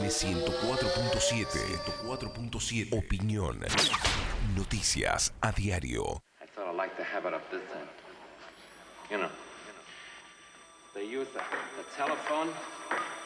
FM 104.7. Opinión. Noticias a diario. I thought I liked the habit of this thing. You know, they use the telephone